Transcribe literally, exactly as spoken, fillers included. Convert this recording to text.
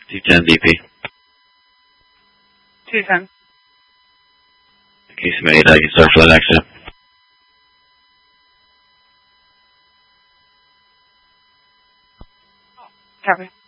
two ten D P. two ten. Case made, I can start flight action. Copy.